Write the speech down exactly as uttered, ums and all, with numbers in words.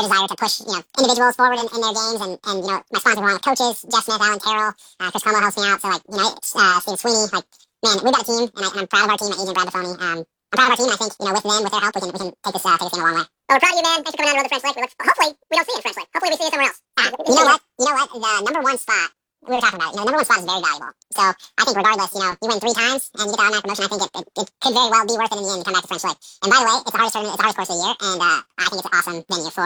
their desire to push, you know, individuals forward in, in their games. And, and, you know, my sponsors along with coaches, Jeff Smith, Alan Terrell, uh, Chris Como helps me out. So, like, you know, uh, Steve Sweeney, like, man, we've got a team, and, I, and I'm proud of our team, my agent, Brad Buffoni. Um, I'm proud of our team, and I think, you know, with them, with their help, we can, we can take this, uh, take this game a long way. Well, we're proud of you, man. Thanks for coming down to the French Lick. We look, hopefully, we don't see you in French Lick. Hopefully, we see you somewhere else. Uh, you know what? You know what? The number one spot, we were talking about it, you know, the number one spot is very valuable. So I think regardless, you know, you win three times and you get the automatic promotion, I think it, it, it could very well be worth it in the end to come back to French Lick. And by the way, it's the hardest tournament, it's the hardest course of the year, and uh, I think it's an awesome venue for